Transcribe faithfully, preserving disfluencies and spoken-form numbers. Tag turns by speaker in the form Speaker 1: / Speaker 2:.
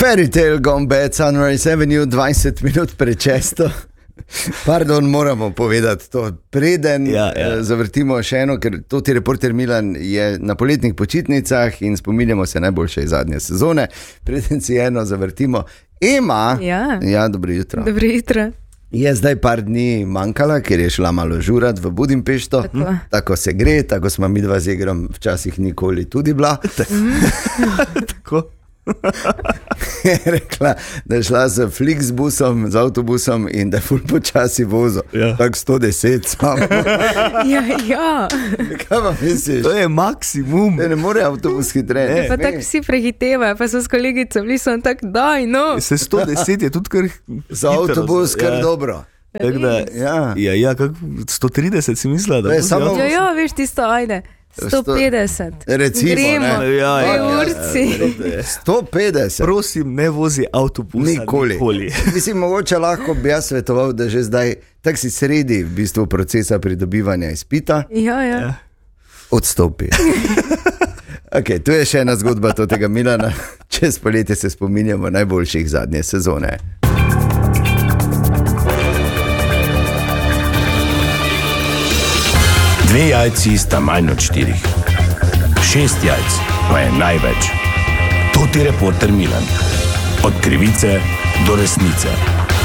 Speaker 1: Fairy Tale Gone Bad, Sunrise Avenue, dvajset minut prečesto. Pardon, moramo povedati to. Preden
Speaker 2: ja, ja.
Speaker 1: zavrtimo še eno, ker to ti reporter Milan je na poletnih počitnicah in spominjamo se najboljše iz zadnje sezone. Preden si eno zavrtimo. Ema,
Speaker 3: ja,
Speaker 1: ja dobro jutro.
Speaker 3: Dobro jutro.
Speaker 1: Je zdaj par dni manjkala, ker je šla malo žurat v Budimpešto. Tako, tako se gre, tako smo mi dva z Egrom včasih nikoli tudi bila.
Speaker 2: Tako.
Speaker 1: Je rekla, da je šla z Flixbusom, z avtobusom in da je ful počasi vozil.
Speaker 2: Ja.
Speaker 1: Tak sto deset samo.
Speaker 3: Ja, ja.
Speaker 1: Kaj pa misliš?
Speaker 2: To je maksimum.
Speaker 1: Ne, ne more avtobus hitreje.
Speaker 3: Pa tako vsi prehitevajo, pa so s kolegico bili so tako, daj, no.
Speaker 2: Se sto deset je tudi kar
Speaker 1: za avtobus kar ja. dobro.
Speaker 2: Tak da, ja, ja, ja kak sto trideset si mislila, da
Speaker 1: je samo...
Speaker 3: Ja, ja, veš tisto, ajde. sto petdeset.
Speaker 1: Recimo,
Speaker 3: gremo,
Speaker 1: ne.
Speaker 2: Ja, ja,
Speaker 3: urci.
Speaker 1: sto petdeset.
Speaker 2: Prosim, ne vozi avtobus
Speaker 1: nikoli.
Speaker 2: nikoli.
Speaker 1: Mislim, mogoče lahko bi jaz svetoval, da že zdaj tak si sredi v bistvu procesa pridobivanja izpita.
Speaker 3: Ja, ja, ja.
Speaker 1: Odstopi. Ok, tu je še ena zgodba tega Milana. Čez poletje se spominjamo najboljših zadnje sezone.
Speaker 4: Dve jajci sta manj od štirih. Šest jajc pa je največ. To ti reporter Milan. Od krivice do resnice.